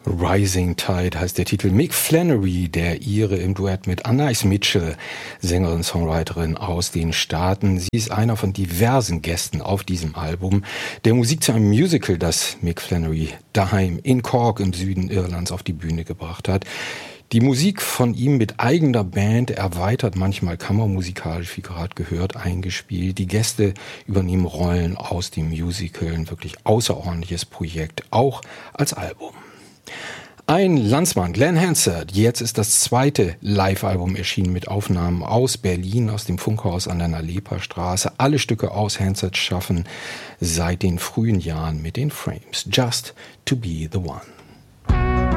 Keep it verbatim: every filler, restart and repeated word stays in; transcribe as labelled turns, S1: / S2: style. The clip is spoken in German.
S1: Rising Tide heißt der Titel. Mick Flannery, der Ire im Duett mit Anais Mitchell, Sängerin, Songwriterin aus den Staaten. Sie ist einer von diversen Gästen auf diesem Album, der Musik zu einem Musical, das Mick Flannery daheim in Cork im Süden Irlands auf die Bühne gebracht hat. Die Musik von ihm mit eigener Band erweitert, manchmal kammermusikalisch, wie gerade gehört, eingespielt. Die Gäste übernehmen Rollen aus dem Musical. Ein wirklich außerordentliches Projekt, auch als Album. Ein Landsmann, Glenn Hansard. Jetzt ist das zweite Live-Album erschienen mit Aufnahmen aus Berlin, aus dem Funkhaus an der Nalepa-Straße. Alle Stücke aus Hansards schaffen seit den frühen Jahren mit den Frames. Just to be the one.